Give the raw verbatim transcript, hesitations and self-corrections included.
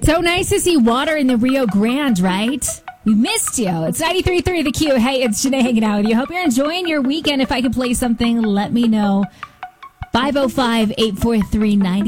So nice to see water in the Rio Grande, right? We missed you. It's ninety-three point three The Q. Hey, it's Janae hanging out with you. Hope you're enjoying your weekend. If I could play something, let me know. five oh five, eight four three, nine